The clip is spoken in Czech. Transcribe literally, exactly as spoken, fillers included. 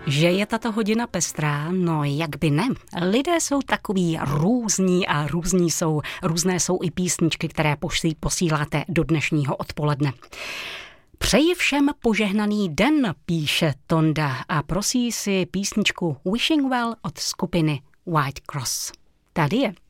Že je tato hodina pestrá? No jak by ne. Lidé jsou takový různí a různí jsou. Různé jsou i písničky, které posíláte do dnešního odpoledne. Přeji všem požehnaný den, píše Tonda a prosí si písničku Wishing Well od skupiny White Cross. Tady je.